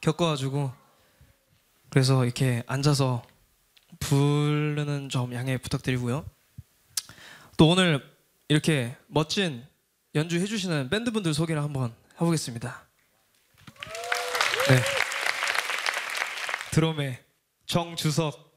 겪어가지고 그래서 이렇게 앉아서 부르는 점 양해 부탁드리고요. 또 오늘 이렇게 멋진 연주해 주시는 밴드분들 소개를 한번 해보겠습니다. 네, 드럼의 정주석,